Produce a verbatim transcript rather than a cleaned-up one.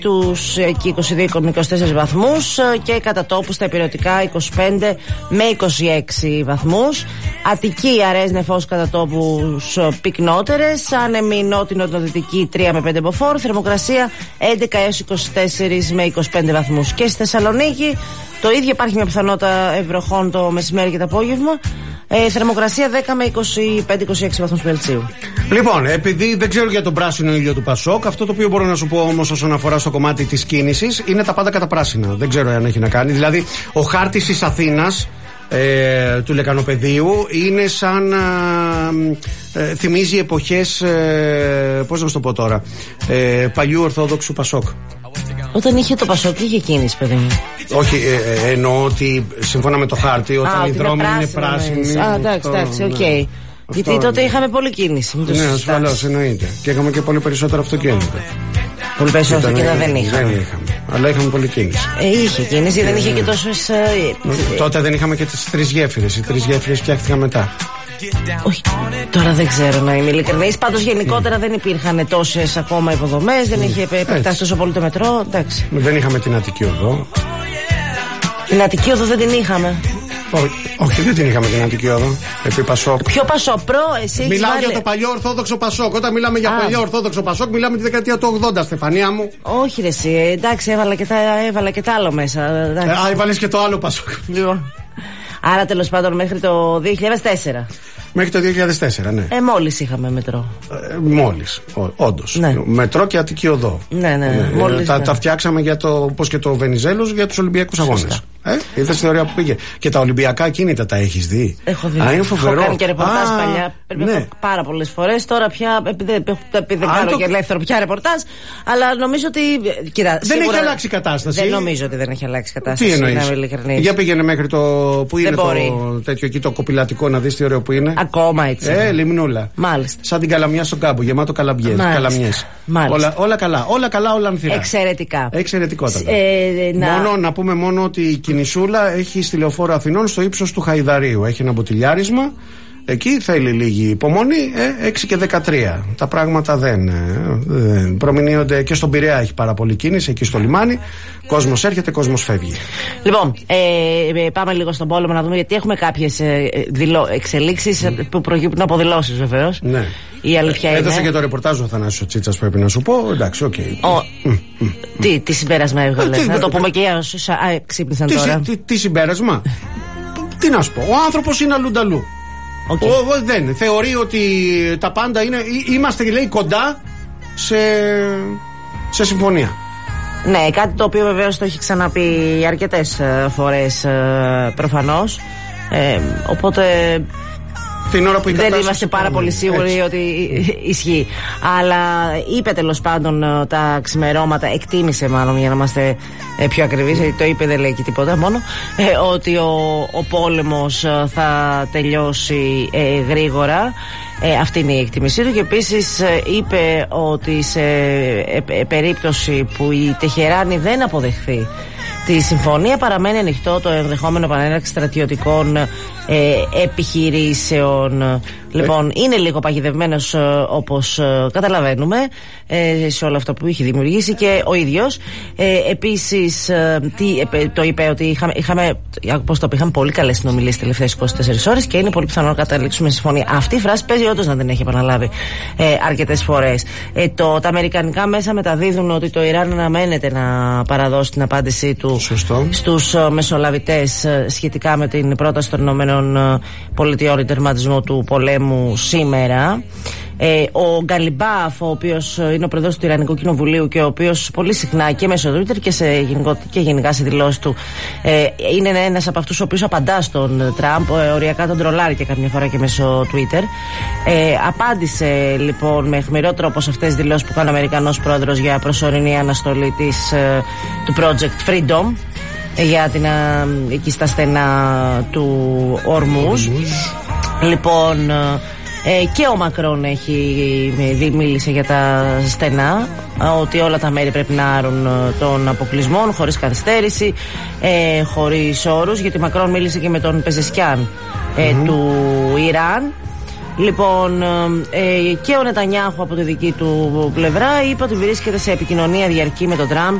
τους εκεί είκοσι δύο με είκοσι τέσσερις βαθμούς και κατά τόπου στα υπηρετικά είκοσι πέντε με είκοσι έξι βαθμούς. Αττική αραιές νεφός κατά τόπους πυκνότερες. Άνεμη νότιο-νοτιοδυτική τρία με πέντε μποφόρ. Θερμοκρασία έντεκα έως είκοσι τέσσερα με είκοσι πέντε βαθμούς. Και στη Θεσσαλονίκη το ίδιο, υπάρχει μια πιθανότητα ευρωχών το μεσημέρι και το απόγευμα. Ε, θερμοκρασία δέκα με είκοσι πέντε είκοσι έξι βαθμούς Κελσίου. Λοιπόν, επειδή δεν ξέρω για τον πράσινο ήλιο του Πασόκ, αυτό το οποίο μπορώ να σου πω όμως όσον αφορά στο κομμάτι της κίνησης είναι τα πάντα κατά πράσινα. Δεν ξέρω αν έχει να κάνει. Δηλαδή, ο χάρτης της Αθήνας, ε, του Λεκανοπεδίου, είναι σαν. Ε, ε, θυμίζει εποχές. Ε, πώς να σου το πω τώρα. Ε, παλιού Ορθόδοξου Πασόκ. Όταν είχε το Πασόκ, είχε κίνηση, παιδί μου. Όχι, ε, ε, εννοώ ότι σύμφωνα με το χάρτη, όταν Α, οι δρόμοι είναι πράσινοι. Α, εντάξει, εντάξει, οκ. Okay. Γιατί τότε είχαμε πολλή κίνηση. Ναι, ασφαλώς, εννοείται. Και είχαμε και πολύ περισσότερο αυτοκίνητο. Πολύ περισσότερο αυτοκίνητα δεν είχαμε. Δεν είχαμε. Αλλά είχαμε πολλή κίνηση. Ε, είχε κίνηση, ε, δεν είχε και τόσες. Ε, τότε δεν είχαμε και τις τρεις γέφυρες. Οι τρεις γέφυρες φτιάχτηκαν μετά. Όχι, τώρα δεν ξέρω να είμαι ειλικρινής. Πάντως γενικότερα mm. δεν υπήρχαν τόσες ακόμα υποδομές, δεν mm. είχε επεκτάσει τόσο πολύ το μετρό. Εντάξει. Δεν είχαμε την Αττική Οδό. Την Αττική Οδό δεν την είχαμε. Ό, όχι, δεν την είχαμε την Αττική Οδό. Επί Πασόκ. Ποιο Πασόκ, προ, εσύ. Μιλάω για το παλιό Ορθόδοξο Πασόκ. Όταν μιλάμε για Α. παλιό Ορθόδοξο Πασόκ, μιλάμε τη δεκαετία του ογδόντα, Στεφανία μου. Όχι, ρε, εσύ. Εντάξει, έβαλα και τα, έβαλα και τα άλλο μέσα. Ε, α, έβαλες και το άλλο Πασόκ. Λοιπόν. Άρα τέλος πάντων μέχρι το δύο χιλιάδες τέσσερα. Μέχρι το δύο χιλιάδες τέσσερα, ναι. Ε, μόλις είχαμε μετρό. Ε, μόλις, όντως. Ναι. Μετρό και Αττική Οδό. Ναι, ναι. ναι. Ε, μόλις, τα, ναι. τα φτιάξαμε για το, όπως και το Βενιζέλος, για τους Ολυμπιακούς Αγώνες. Ε, είδες την ωραία που πήγε. Και τα Ολυμπιακά κίνητα τα έχεις δει. Έχω δει. Α, είναι φοβερό. Έχω κάνει και ρεπορτάζ Α, παλιά. Ναι. Πάρα πολλές φορές. Τώρα πια, επειδή, επειδή δεν κάνω το... και ελεύθερο πια ρεπορτάζ, αλλά νομίζω ότι. Κοίτα, δεν σίγουρα... έχει αλλάξει η κατάσταση. Δεν νομίζω ότι δεν έχει αλλάξει η κατάσταση. Τι εννοείς? Για πήγαινε μέχρι το. Πού είναι το τέτοιο εκεί το κοπηλατικό, να δεις τι ωραίο που είναι. Ακόμα έτσι. Ε, λιμνούλα. Μάλιστα. Σαν την Καλαμιά στον κάμπο, γεμάτο καλαμιές. Όλα, όλα καλά. Όλα καλά, όλα ανθυρά. Εξαιρετικά. Εξαιρετικότατα. Ε, να... Μόνο να πούμε μόνο ότι η Κινησούλα έχει στη Λεωφόρο Αθηνών στο ύψος του Χαϊδαρίου. Έχει ένα μποτιλιάρισμα. Εκεί θέλει λίγη υπομονή. Ε, έξι και δεκατρία. Τα πράγματα δεν, ε, δεν προμηνύονται. Και στον Πειραιά έχει πάρα πολύ κίνηση. Εκεί στο λιμάνι. Κόσμος έρχεται, κόσμος φεύγει. Λοιπόν, ε, πάμε λίγο στον πόλεμο να δούμε, γιατί έχουμε κάποιες ε, εξελίξεις mm. που προκύπτουν από δηλώσεις βεβαίως. Ναι. Η αλήθεια ε, είναι. Έδωσε και το ρεπορτάζ ο Θανάσης ο Τσίτσας, πρέπει να σου πω. Εντάξει, οκ. Okay. Mm, mm, mm. Τι, τι συμπέρασμα έβγαλε. Να το πούμε και για όσους ξύπνησαν τι, τώρα. Τι, τι, τι συμπέρασμα. Τι να σου πω. Ο άνθρωπος είναι αλλούνταλού. Okay. Ο, δεν θεωρεί ότι τα πάντα είναι. Είμαστε, λέει, κοντά σε, σε συμφωνία. Ναι, κάτι το οποίο βεβαίως το έχει ξαναπεί αρκετές φορές προφανώς. Ε, οπότε την ώρα που δεν είμαστε πάρα πολύ σίγουροι έτσι. Ότι ισχύει. Αλλά είπε τέλος πάντων τα ξημερώματα, εκτίμησε μάλλον για να είμαστε πιο ακριβείς, γιατί το είπε, δεν λέει και τίποτα μόνο, ε, ότι ο, ο πόλεμος θα τελειώσει ε, γρήγορα. Ε, αυτή είναι η εκτίμησή του, και επίσης ε, είπε ότι σε ε, ε, περίπτωση που η Τεχεράνη δεν αποδεχθεί τη συμφωνία, παραμένει ανοιχτό το ενδεχόμενο επανέναρξη στρατιωτικών ε, επιχειρήσεων. Ε. Λοιπόν, είναι λίγο παγιδευμένος, ε, όπως ε, καταλαβαίνουμε, ε, σε όλο αυτό που είχε δημιουργήσει και ο ίδιος. Ε, επίσης, ε, τι, ε, το είπε ότι είχαμε, είχαμε, πώς το είπε, είχαμε πολύ καλές συνομιλίες τις τελευταίες είκοσι τέσσερις ώρες και είναι πολύ πιθανό να καταλήξουμε συμφωνία. Αυτή η φράση παίζει όντως να την έχει επαναλάβει ε, αρκετές φορές. Ε, το, τα αμερικανικά μέσα μεταδίδουν ότι το Ιράν αναμένεται να παραδώσει την απάντησή του Σωστό. στους uh, μεσολαβητές uh, σχετικά με την πρόταση των Ηνωμένων uh, Πολιτειών για τερματισμό του πολέμου σήμερα. Ε, ο Γκαλιμπάφ, ο οποίος είναι ο πρόεδρος του Ιρανικού Κοινοβουλίου και ο οποίος πολύ συχνά και μέσω Twitter και, σε γενικό, και γενικά σε δηλώσεις του ε, είναι ένας από αυτούς ο οποίος απαντά στον Τραμπ, ε, οριακά τον τρολάρει και καμιά φορά και μέσω Twitter. Ε, απάντησε λοιπόν με αιχμηρό τρόπο σε αυτές τις δηλώσεις που κάνει ο Αμερικανός πρόεδρος για προσωρινή αναστολή της, ε, του Project Freedom, ε, για την, ε, εκεί στα στενά του Ορμούζ. Λοιπόν, ε, και ο Μακρόν έχει μίλησε για τα στενά, ότι όλα τα μέρη πρέπει να άρουν τον αποκλεισμό χωρίς καθυστέρηση, ε, χωρίς όρους, γιατί ο Μακρόν μίλησε και με τον Πεζεσκιάν ε, mm-hmm. του Ιράν. Λοιπόν, ε, και ο Νετανιάχου από τη δική του πλευρά είπε ότι βρίσκεται σε επικοινωνία διαρκή με τον Τραμπ